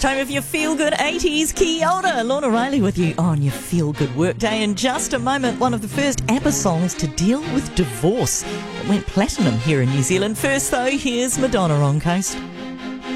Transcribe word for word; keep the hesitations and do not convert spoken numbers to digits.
time of your Feel Good eighties. Kia ora, Lorna Riley with you on your Feel Good Workday. In just a moment, one of the first ABBA songs to deal with divorce. It went platinum here in New Zealand. First though, here's Madonna on Coast.